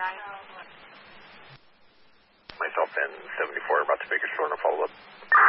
Myself and 74 about to make a short follow-up.